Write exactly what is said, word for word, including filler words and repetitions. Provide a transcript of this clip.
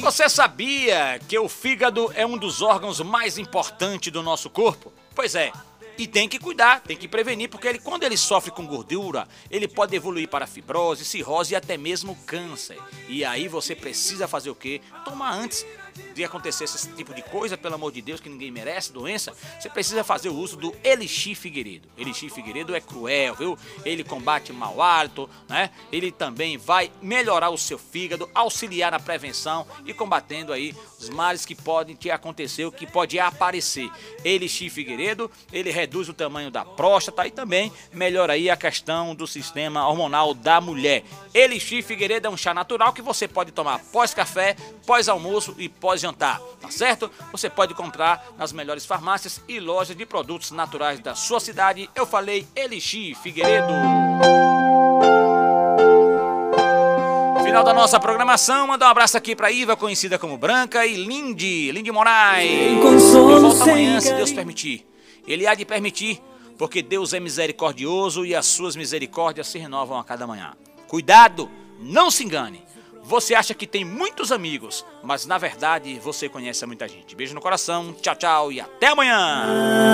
Você sabia que o fígado é um dos órgãos mais importantes do nosso corpo? Pois é. E tem que cuidar, tem que prevenir, porque ele, quando ele sofre com gordura, ele pode evoluir para fibrose, cirrose e até mesmo câncer. E aí você precisa fazer o quê? Tomar antes de acontecer esse tipo de coisa, pelo amor de Deus, que ninguém merece, doença, você precisa fazer o uso do Elixir Figueiredo. Elixir Figueiredo é cruel, viu? Ele combate mau hálito, né? Ele também vai melhorar o seu fígado, auxiliar na prevenção e combatendo aí os males que podem te acontecer, o que pode aparecer. Elixir Figueiredo, ele reduz o tamanho da próstata e também melhora aí a questão do sistema hormonal da mulher. Elixir Figueiredo é um chá natural que você pode tomar pós-café, pós-almoço e pós-jantar, tá certo? Você pode comprar nas melhores farmácias e lojas de produtos naturais da sua cidade. Eu falei Elixir Figueiredo. Final da nossa programação, mandar um abraço aqui pra Iva, conhecida como Branca, e Lindy, Lindy Moraes. Eu volto amanhã, se Deus permitir. Ele há de permitir, porque Deus é misericordioso e as suas misericórdias se renovam a cada manhã. Cuidado, não se engane. Você acha que tem muitos amigos, mas na verdade você conhece muita gente. Beijo no coração, tchau, tchau e até amanhã!